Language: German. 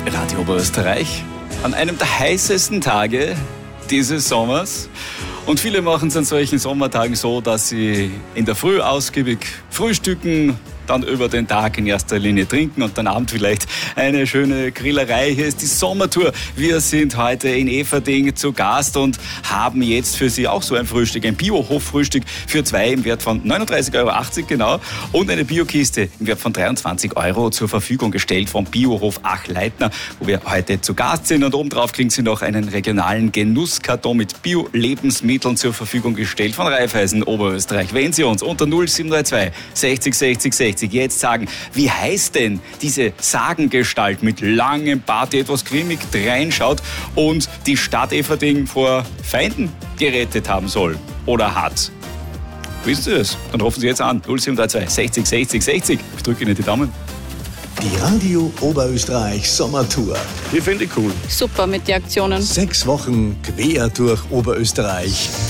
Radio Oberösterreich an einem der heißesten Tage dieses Sommers. Und viele machen es an solchen Sommertagen so, dass sie in der Früh ausgiebig frühstücken, dann über den Tag in erster Linie trinken und dann Abend vielleicht eine schöne Grillerei. Hier ist die Sommertour. Wir sind heute in Eferding zu Gast und haben jetzt für Sie auch so ein Frühstück, ein Bio-Hof-Frühstück für 2 im Wert von 39,80 € genau und eine Biokiste im Wert von 23 € zur Verfügung gestellt vom Biohof Achleitner, wo wir heute zu Gast sind. Und obendrauf kriegen Sie noch einen regionalen Genusskarton mit Bio-Lebensmitteln zur Verfügung gestellt von Raiffeisen Oberösterreich. Wenn Sie uns unter 0732 60 60 60 jetzt sagen, wie heißt denn diese Sagengestalt mit langem Bart, die etwas grimmig reinschaut und die Stadt Eferding vor Feinden gerettet haben soll oder hat? Wissen Sie das? Dann rufen Sie jetzt an 0732 60 60 60. Ich drücke Ihnen die Daumen. Die Radio Oberösterreich Sommertour. Die finde ich cool. Super mit den Aktionen. 6 Wochen quer durch Oberösterreich.